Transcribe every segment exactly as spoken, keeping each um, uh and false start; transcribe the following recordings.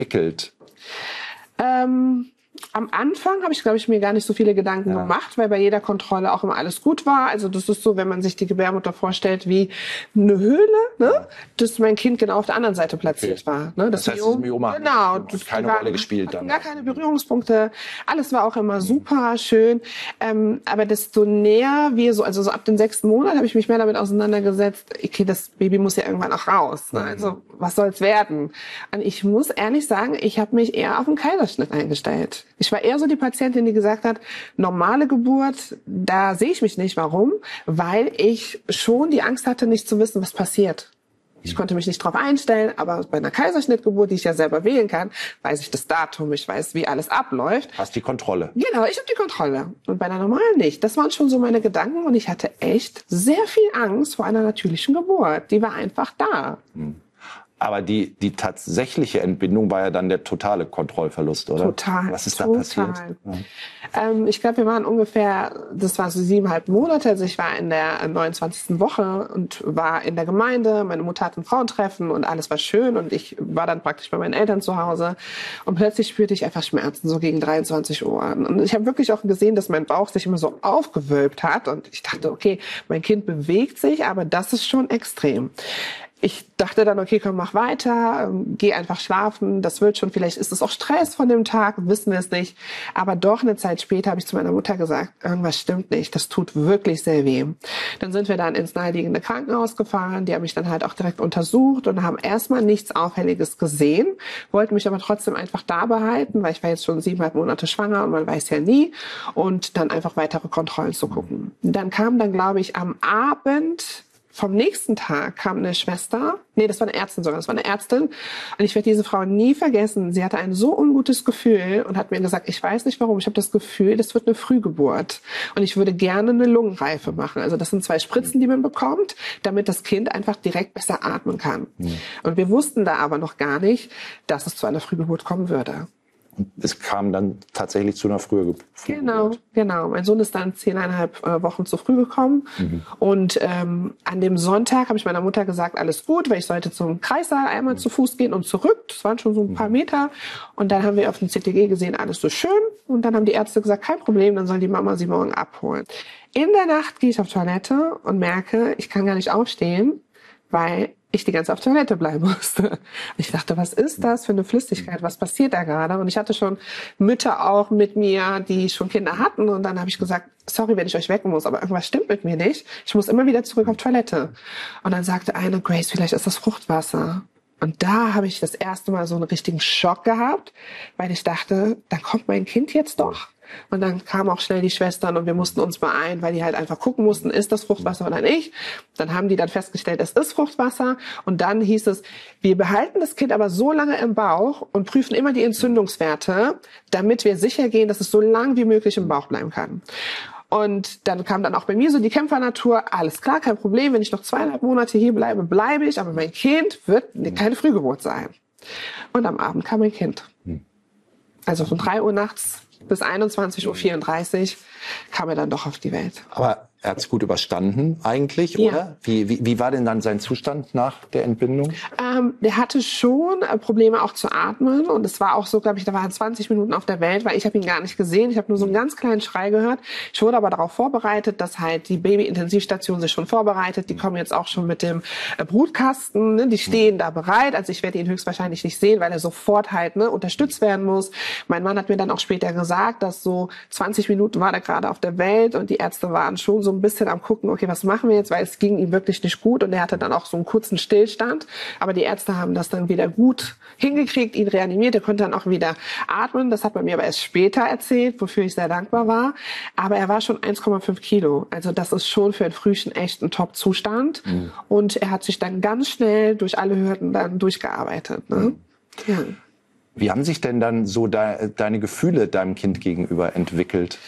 entwickelt? Ähm, am Anfang habe ich, glaube ich, mir gar nicht so viele Gedanken ja. gemacht, weil bei jeder Kontrolle auch immer alles gut war. Also das ist so, wenn man sich die Gebärmutter vorstellt wie eine Höhle, ne? Ja. dass mein Kind genau auf der anderen Seite platziert okay. war. Ne? Das, das heißt, Myom, das Myoma genau, hat das keine war, Rolle gespielt. Dann gar keine Berührungspunkte. Alles war auch immer mhm. super schön. Ähm, aber desto näher wir so, also so ab dem sechsten Monat habe ich mich mehr damit auseinandergesetzt, okay, das Baby muss ja irgendwann auch raus. Ne? Mhm. Also was soll's werden? Und ich muss ehrlich sagen, ich habe mich eher auf einen Kaiserschnitt eingestellt. Ich war eher so die Patientin, die gesagt hat, normale Geburt, da sehe ich mich nicht. Warum? Weil ich schon die Angst hatte, nicht zu wissen, was passiert. Ich konnte mich nicht darauf einstellen, aber bei einer Kaiserschnittgeburt, die ich ja selber wählen kann, weiß ich das Datum, ich weiß, wie alles abläuft. Hast die Kontrolle. Genau, ich habe die Kontrolle. Und bei einer normalen nicht. Das waren schon so meine Gedanken und ich hatte echt sehr viel Angst vor einer natürlichen Geburt. Die war einfach da. Hm. Aber die, die tatsächliche Entbindung war ja dann der totale Kontrollverlust, oder? Total. Was ist total. da passiert? Ja. Ähm, ich glaube, wir waren ungefähr, das war so siebeneinhalb Monate, also ich war in der neunundzwanzigsten Woche und war in der Gemeinde, meine Mutter hatte ein Frauentreffen und alles war schön und ich war dann praktisch bei meinen Eltern zu Hause und plötzlich spürte ich einfach Schmerzen, so gegen dreiundzwanzig Uhr. Und ich habe wirklich auch gesehen, dass mein Bauch sich immer so aufgewölbt hat und ich dachte, okay, mein Kind bewegt sich, aber das ist schon extrem. Ich dachte dann, okay, komm, mach weiter, ähm, geh einfach schlafen, das wird schon, vielleicht ist es auch Stress von dem Tag, wissen wir es nicht. Aber doch eine Zeit später habe ich zu meiner Mutter gesagt, irgendwas stimmt nicht, das tut wirklich sehr weh. Dann sind wir dann ins naheliegende Krankenhaus gefahren, die haben mich dann halt auch direkt untersucht und haben erstmal nichts Auffälliges gesehen, wollten mich aber trotzdem einfach da behalten, weil ich war jetzt schon siebeneinhalb Monate schwanger und man weiß ja nie und dann einfach weitere Kontrollen zu gucken. Dann kam dann, glaube ich, am Abend vom nächsten Tag kam eine Schwester, nee, das war eine Ärztin sogar, das war eine Ärztin und ich werde diese Frau nie vergessen. Sie hatte ein so ungutes Gefühl und hat mir gesagt, ich weiß nicht warum, ich habe das Gefühl, das wird eine Frühgeburt und ich würde gerne eine Lungenreife machen. Also das sind zwei Spritzen, die man bekommt, damit das Kind einfach direkt besser atmen kann. Mhm. Und wir wussten da aber noch gar nicht, dass es zu einer Frühgeburt kommen würde. Und es kam dann tatsächlich zu einer Frühgeburt. Genau, genau. Mein Sohn ist dann zehneinhalb äh, Wochen zu früh gekommen. Mhm. Und ähm, an dem Sonntag habe ich meiner Mutter gesagt, alles gut, weil ich sollte zum Kreissaal einmal mhm. zu Fuß gehen und zurück. Das waren schon so ein paar mhm. Meter. Und dann haben wir auf dem C T G gesehen, alles so schön. Und dann haben die Ärzte gesagt, kein Problem, dann soll die Mama sie morgen abholen. In der Nacht gehe ich auf Toilette und merke, ich kann gar nicht aufstehen, weil ich die ganze Zeit auf Toilette bleiben musste. Ich dachte, was ist das für eine Flüssigkeit? Was passiert da gerade? Und ich hatte schon Mütter auch mit mir, die schon Kinder hatten. Und dann habe ich gesagt, sorry, wenn ich euch wecken muss, aber irgendwas stimmt mit mir nicht. Ich muss immer wieder zurück auf Toilette. Und dann sagte eine, Grace, vielleicht ist das Fruchtwasser. Und da habe ich das erste Mal so einen richtigen Schock gehabt, weil ich dachte, da kommt mein Kind jetzt doch. Und dann kamen auch schnell die Schwestern und wir mussten uns beeilen, weil die halt einfach gucken mussten, ist das Fruchtwasser oder nicht. Dann haben die dann festgestellt, es ist Fruchtwasser. Und dann hieß es, wir behalten das Kind aber so lange im Bauch und prüfen immer die Entzündungswerte, damit wir sicher gehen, dass es so lang wie möglich im Bauch bleiben kann. Und dann kam dann auch bei mir so die Kämpfernatur, alles klar, kein Problem, wenn ich noch zweieinhalb Monate hier bleibe, bleibe ich, aber mein Kind wird keine Frühgeburt sein. Und am Abend kam mein Kind. Also von drei Uhr nachts bis einundzwanzig Uhr vierunddreißig kam er dann doch auf die Welt. Aber er hat es gut überstanden eigentlich, ja. oder? Wie, wie, wie war denn dann sein Zustand nach der Entbindung? Ähm, der hatte schon äh, Probleme auch zu atmen und es war auch so, glaube ich, da war er zwanzig Minuten auf der Welt, weil ich habe ihn gar nicht gesehen. Ich habe nur so einen ganz kleinen Schrei gehört. Ich wurde aber darauf vorbereitet, dass halt die Baby-Intensivstation sich schon vorbereitet. Die kommen jetzt auch schon mit dem äh, Brutkasten, ne? Die stehen da bereit. Also ich werde ihn höchstwahrscheinlich nicht sehen, weil er sofort halt ne, unterstützt werden muss. Mein Mann hat mir dann auch später gesagt, dass so zwanzig Minuten war er gerade auf der Welt und die Ärzte waren schon so ein bisschen am gucken, okay, was machen wir jetzt, weil es ging ihm wirklich nicht gut und er hatte dann auch so einen kurzen Stillstand, aber die Ärzte haben das dann wieder gut hingekriegt, ihn reanimiert, er konnte dann auch wieder atmen, das hat man mir aber erst später erzählt, wofür ich sehr dankbar war, aber er war schon eins Komma fünf Kilo, also das ist schon für ein Frühchen echt ein Top-Zustand mhm. und er hat sich dann ganz schnell durch alle Hürden dann durchgearbeitet. Ne? Mhm. Ja. Wie haben sich denn dann so de, deine Gefühle deinem Kind gegenüber entwickelt?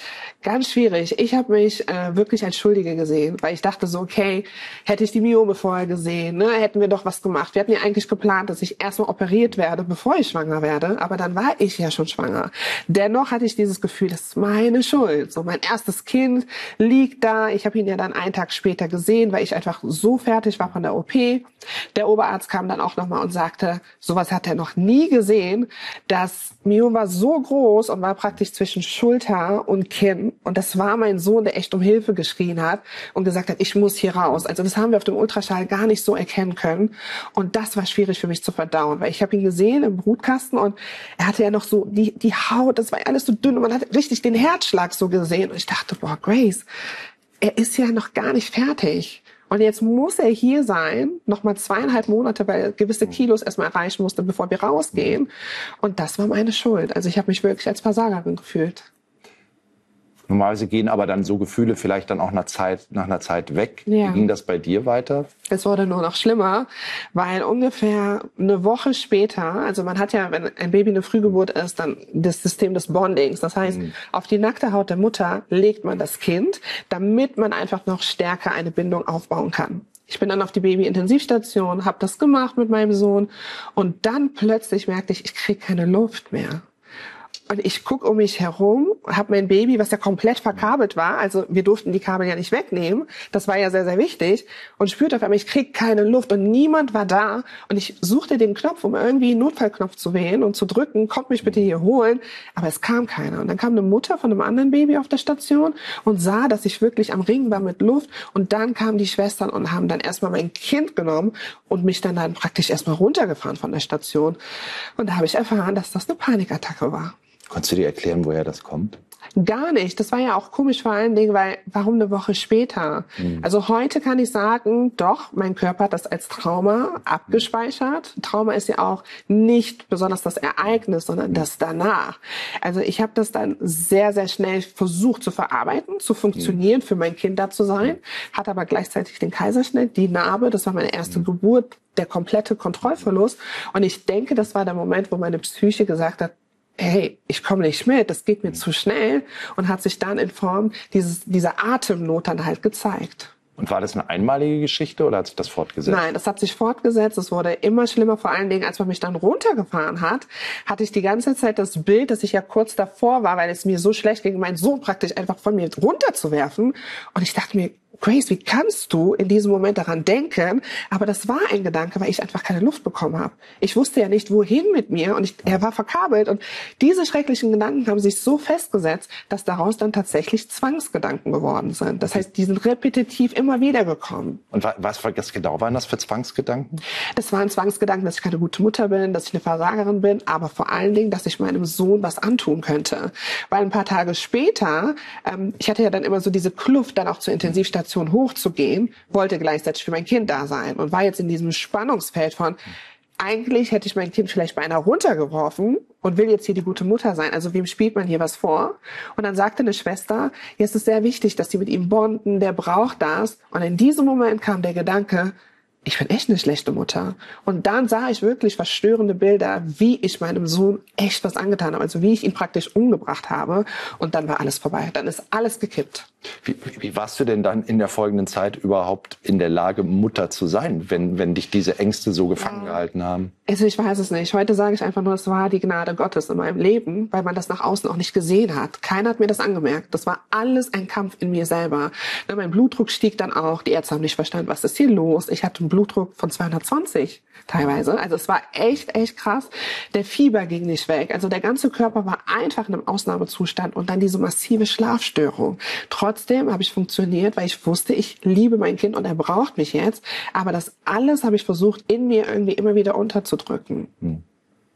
Ganz schwierig. Ich habe mich äh, wirklich als Schuldige gesehen, weil ich dachte so, okay, hätte ich die Myome vorher gesehen, ne, hätten wir doch was gemacht. Wir hatten ja eigentlich geplant, dass ich erstmal operiert werde, bevor ich schwanger werde, aber dann war ich ja schon schwanger. Dennoch hatte ich dieses Gefühl, das ist meine Schuld. So, mein erstes Kind liegt da. Ich habe ihn ja dann einen Tag später gesehen, weil ich einfach so fertig war von der O P. Der Oberarzt kam dann auch nochmal und sagte, sowas hat er noch nie gesehen. Das Myom war so groß und war praktisch zwischen Schulter und Kinn. Und das war mein Sohn, der echt um Hilfe geschrien hat und gesagt hat, ich muss hier raus. Also das haben wir auf dem Ultraschall gar nicht so erkennen können. Und das war schwierig für mich zu verdauen, weil ich habe ihn gesehen im Brutkasten und er hatte ja noch so die, die Haut, das war ja alles so dünn und man hat richtig den Herzschlag so gesehen. Und ich dachte, boah, Grace, er ist ja noch gar nicht fertig. Und jetzt muss er hier sein, noch mal zweieinhalb Monate, weil er gewisse Kilos erstmal erreichen musste, bevor wir rausgehen. Und das war meine Schuld. Also ich habe mich wirklich als Versagerin gefühlt. Normalerweise gehen aber dann so Gefühle vielleicht dann auch nach, Zeit, nach einer Zeit weg. Ja. Wie ging das bei dir weiter? Es wurde nur noch schlimmer, weil ungefähr eine Woche später, also man hat ja, wenn ein Baby eine Frühgeburt ist, dann das System des Bondings. Das heißt, mhm. auf die nackte Haut der Mutter legt man das Kind, damit man einfach noch stärker eine Bindung aufbauen kann. Ich bin dann auf die Baby-Intensivstation, habe das gemacht mit meinem Sohn und dann plötzlich merkte ich, ich kriege keine Luft mehr. Und ich gucke um mich herum, habe mein Baby, was ja komplett verkabelt war, also wir durften die Kabel ja nicht wegnehmen, das war ja sehr, sehr wichtig, und spürte auf einmal, ich kriege keine Luft und niemand war da. Und ich suchte den Knopf, um irgendwie einen Notfallknopf zu wählen und zu drücken, kommt mich bitte hier holen, aber es kam keiner. Und dann kam eine Mutter von einem anderen Baby auf der Station und sah, dass ich wirklich am Ringen war mit Luft, und dann kamen die Schwestern und haben dann erstmal mein Kind genommen und mich dann, dann praktisch erstmal runtergefahren von der Station. Und da habe ich erfahren, dass das eine Panikattacke war. Konntest du dir erklären, woher das kommt? Gar nicht. Das war ja auch komisch vor allen Dingen, weil warum eine Woche später? Mhm. Also heute kann ich sagen, doch, mein Körper hat das als Trauma abgespeichert. Trauma ist ja auch nicht besonders das Ereignis, sondern mhm. das danach. Also ich habe das dann sehr, sehr schnell versucht zu verarbeiten, zu funktionieren, mhm. für mein Kind da zu sein, hatte aber gleichzeitig den Kaiserschnitt, die Narbe, das war meine erste mhm. Geburt, der komplette Kontrollverlust. Und ich denke, das war der Moment, wo meine Psyche gesagt hat, hey, ich komme nicht mit, das geht mir zu schnell, und hat sich dann in Form dieses, dieser Atemnot dann halt gezeigt. Und war das eine einmalige Geschichte oder hat sich das fortgesetzt? Nein, das hat sich fortgesetzt. Es wurde immer schlimmer. Vor allen Dingen, als man mich dann runtergefahren hat, hatte ich die ganze Zeit das Bild, dass ich ja kurz davor war, weil es mir so schlecht ging, meinen Sohn praktisch einfach von mir runterzuwerfen. Und ich dachte mir, Grace, wie kannst du in diesem Moment daran denken? Aber das war ein Gedanke, weil ich einfach keine Luft bekommen habe. Ich wusste ja nicht, wohin mit mir, und ich, er war verkabelt. Und diese schrecklichen Gedanken haben sich so festgesetzt, dass daraus dann tatsächlich Zwangsgedanken geworden sind. Das heißt, die sind repetitiv immer wieder gekommen. Und was, was genau waren das für Zwangsgedanken? Das waren Zwangsgedanken, dass ich keine gute Mutter bin, dass ich eine Versagerin bin, aber vor allen Dingen, dass ich meinem Sohn was antun könnte. Weil ein paar Tage später, ähm, ich hatte ja dann immer so diese Kluft, dann auch zur Intensivstation hochzugehen, wollte gleichzeitig für mein Kind da sein und war jetzt in diesem Spannungsfeld von, eigentlich hätte ich mein Kind vielleicht beinahe runtergeworfen und will jetzt hier die gute Mutter sein. Also wem spielt man hier was vor? Und dann sagte eine Schwester, jetzt ist sehr wichtig, dass sie mit ihm bonden, der braucht das. Und in diesem Moment kam der Gedanke, ich bin echt eine schlechte Mutter. Und dann sah ich wirklich verstörende Bilder, wie ich meinem Sohn echt was angetan habe. Also wie ich ihn praktisch umgebracht habe. Und dann war alles vorbei. Dann ist alles gekippt. Wie, wie warst du denn dann in der folgenden Zeit überhaupt in der Lage, Mutter zu sein, wenn, wenn dich diese Ängste so gefangen ja. gehalten haben? Also ich weiß es nicht. Heute sage ich einfach nur, es war die Gnade Gottes in meinem Leben, weil man das nach außen auch nicht gesehen hat. Keiner hat mir das angemerkt. Das war alles ein Kampf in mir selber. Mein Blutdruck stieg dann auch. Die Ärzte haben nicht verstanden, was ist hier los. Ich hatte einen Blutdruck von zweihundertzwanzig teilweise. Also es war echt, echt krass. Der Fieber ging nicht weg. Also der ganze Körper war einfach in einem Ausnahmezustand, und dann diese massive Schlafstörung. Trotzdem habe ich funktioniert, weil ich wusste, ich liebe mein Kind und er braucht mich jetzt. Aber das alles habe ich versucht, in mir irgendwie immer wieder unterzudrücken. Hm.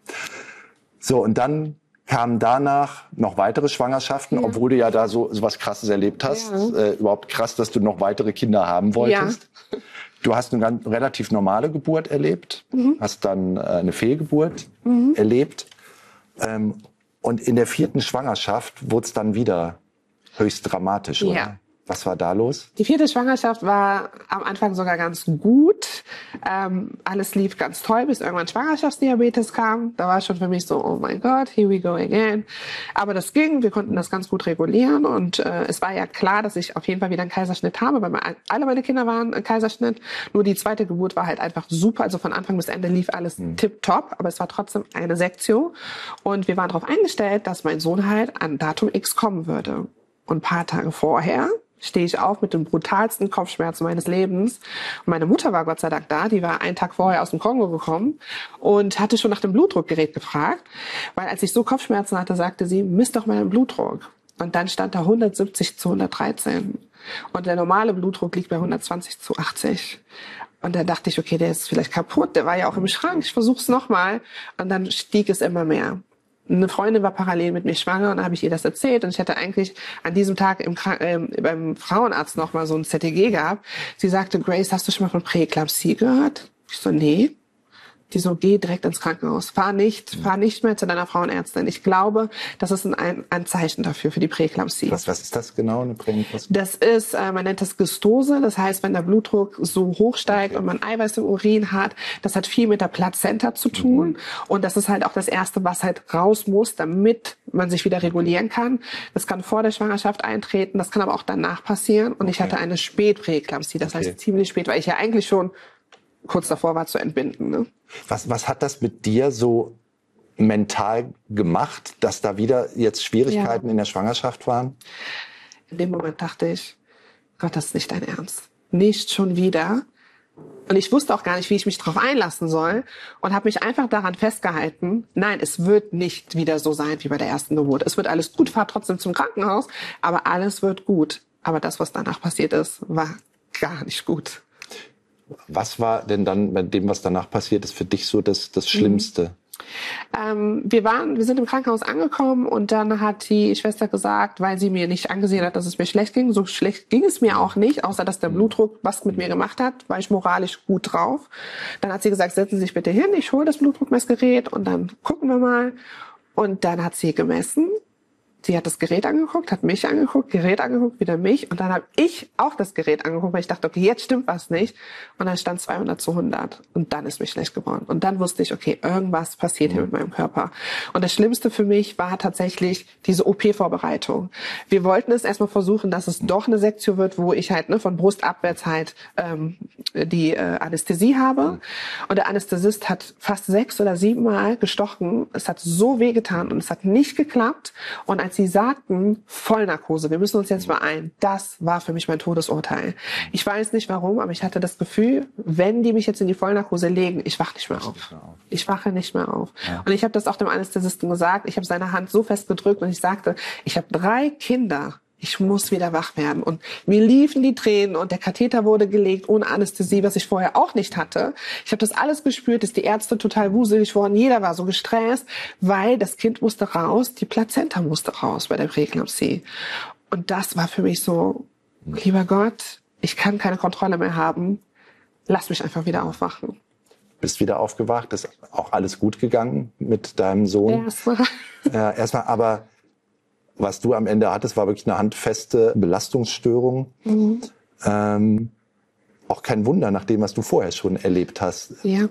So, und dann kamen danach noch weitere Schwangerschaften, ja. obwohl du ja da so, so was Krasses erlebt hast. Ja. Äh, überhaupt krass, dass du noch weitere Kinder haben wolltest. Ja. Du hast eine ganz, relativ normale Geburt erlebt, mhm. hast dann äh, eine Fehlgeburt mhm. erlebt. Ähm, und in der vierten Schwangerschaft wurde es dann wieder höchst dramatisch, oder? Ja. Was war da los? Die vierte Schwangerschaft war am Anfang sogar ganz gut. Ähm, alles lief ganz toll, bis irgendwann Schwangerschaftsdiabetes kam. Da war schon für mich so, oh mein Gott, here we go again. Aber das ging, wir konnten das ganz gut regulieren und äh, es war ja klar, dass ich auf jeden Fall wieder einen Kaiserschnitt habe, weil meine, alle meine Kinder waren ein Kaiserschnitt. Nur die zweite Geburt war halt einfach super. Also von Anfang bis Ende lief alles mhm. tipptopp, aber es war trotzdem eine Sektio. Und wir waren darauf eingestellt, dass mein Sohn halt an Datum X kommen würde. Und ein paar Tage vorher stehe ich auf mit den brutalsten Kopfschmerzen meines Lebens. Und meine Mutter war Gott sei Dank da, die war einen Tag vorher aus dem Kongo gekommen und hatte schon nach dem Blutdruckgerät gefragt, weil als ich so Kopfschmerzen hatte, sagte sie, misst doch mal den Blutdruck. Und dann stand da hundertsiebzig zu hundertdreizehn. Und der normale Blutdruck liegt bei hundertzwanzig zu achtzig. Und dann dachte ich, okay, der ist vielleicht kaputt, der war ja auch im Schrank, ich versuch's nochmal. Und dann stieg es immer mehr. Eine Freundin war parallel mit mir schwanger und dann habe ich ihr das erzählt und ich hatte eigentlich an diesem Tag im Krank äh, beim Frauenarzt noch mal so ein Z T G gehabt. Sie sagte, Grace, hast du schon mal von Präeklampsie gehört? Ich so, nee. Die so, geh direkt ins Krankenhaus. Fahr nicht, fahr nicht mehr zu deiner Frauenärztin. Ich glaube, das ist ein, ein Zeichen dafür, für die Präeklampsie. Was, was ist das genau, eine Präeklampsie? Das ist, äh, man nennt das Gystose. Das heißt, wenn der Blutdruck so hoch steigt okay. und man Eiweiß im Urin hat, das hat viel mit der Plazenta zu tun. Mhm. Und das ist halt auch das Erste, was halt raus muss, damit man sich wieder regulieren kann. Das kann vor der Schwangerschaft eintreten, das kann aber auch danach passieren. Und okay. ich hatte eine Spätpräeklampsie. Das okay. heißt ziemlich spät, weil ich ja eigentlich schon kurz davor war zu entbinden. Ne? Was, was hat das mit dir so mental gemacht, dass da wieder jetzt Schwierigkeiten ja. in der Schwangerschaft waren? In dem Moment dachte ich, Gott, das ist nicht dein Ernst. Nicht schon wieder. Und ich wusste auch gar nicht, wie ich mich darauf einlassen soll und habe mich einfach daran festgehalten, nein, es wird nicht wieder so sein wie bei der ersten Geburt. Es wird alles gut, fahr trotzdem zum Krankenhaus, aber alles wird gut. Aber das, was danach passiert ist, war gar nicht gut. Was war denn dann bei dem, was danach passiert ist, für dich so das, das Schlimmste? Ähm, wir waren, wir sind im Krankenhaus angekommen und dann hat die Schwester gesagt, weil sie mir nicht angesehen hat, dass es mir schlecht ging, so schlecht ging es mir auch nicht, außer dass der Blutdruck was mit mir gemacht hat, war ich moralisch gut drauf. Dann hat sie gesagt, setzen Sie sich bitte hin, ich hole das Blutdruckmessgerät und dann gucken wir mal. Und dann hat sie gemessen. Sie hat das Gerät angeguckt, hat mich angeguckt, Gerät angeguckt, wieder mich. Und dann habe ich auch das Gerät angeguckt, weil ich dachte, okay, jetzt stimmt was nicht. Und dann stand zweihundert zu hundert. Und dann ist mir schlecht geworden. Und dann wusste ich, okay, irgendwas passiert hier mit meinem Körper. Und das Schlimmste für mich war tatsächlich diese O P-Vorbereitung. Wir wollten es erstmal versuchen, dass es doch eine Sektio wird, wo ich halt ne, von Brust abwärts halt ähm, die äh, Anästhesie habe. Und der Anästhesist hat fast sechs oder sieben Mal gestochen. Es hat so wehgetan und es hat nicht geklappt. Und als sie sagten, Vollnarkose, wir müssen uns jetzt beeilen, das war für mich mein Todesurteil. Ich weiß nicht warum, aber ich hatte das Gefühl, wenn die mich jetzt in die Vollnarkose legen, ich wache nicht mehr auf. Ich wache nicht mehr auf. Ja. Und ich habe das auch dem Anästhesisten gesagt, ich habe seine Hand so fest gedrückt und ich sagte, ich habe drei Kinder. Ich muss wieder wach werden. Und mir liefen die Tränen und der Katheter wurde gelegt ohne Anästhesie, was ich vorher auch nicht hatte. Ich habe das alles gespürt, dass die Ärzte total wuselig wurden. Jeder war so gestresst, weil das Kind musste raus, die Plazenta musste raus bei der Präeklampsie. Und das war für mich so, lieber Gott, ich kann keine Kontrolle mehr haben. Lass mich einfach wieder aufwachen. Bist wieder aufgewacht, ist auch alles gut gegangen mit deinem Sohn? Erstmal. Ja, erstmal, aber was du am Ende hattest, war wirklich eine handfeste Belastungsstörung. Mhm. Ähm, auch kein Wunder, nach dem, was du vorher schon erlebt hast. Ja.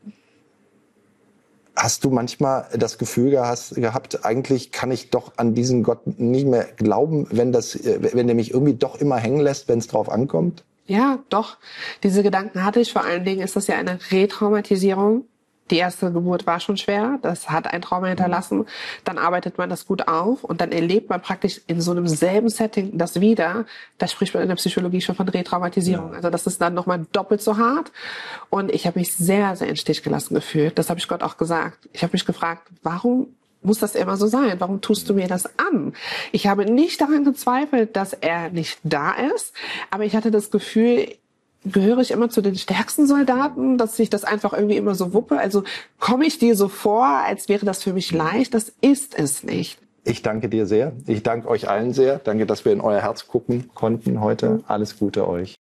Hast du manchmal das Gefühl gehabt, eigentlich kann ich doch an diesen Gott nicht mehr glauben, wenn, das, wenn der mich irgendwie doch immer hängen lässt, wenn es drauf ankommt? Ja, doch. Diese Gedanken hatte ich. Vor allen Dingen ist das ja eine Retraumatisierung. Die erste Geburt war schon schwer, das hat ein Trauma hinterlassen. Dann arbeitet man das gut auf und dann erlebt man praktisch in so einem selben Setting das wieder. Da spricht man in der Psychologie schon von Retraumatisierung. Ja. Also das ist dann nochmal doppelt so hart. Und ich habe mich sehr, sehr in den Stich gelassen gefühlt. Das habe ich Gott auch gesagt. Ich habe mich gefragt, warum muss das immer so sein? Warum tust du mir das an? Ich habe nicht daran gezweifelt, dass er nicht da ist, aber ich hatte das Gefühl, gehöre ich immer zu den stärksten Soldaten, dass ich das einfach irgendwie immer so wuppe? Also komme ich dir so vor, als wäre das für mich leicht? Das ist es nicht. Ich danke dir sehr. Ich danke euch allen sehr. Danke, dass wir in euer Herz gucken konnten heute. Alles Gute euch.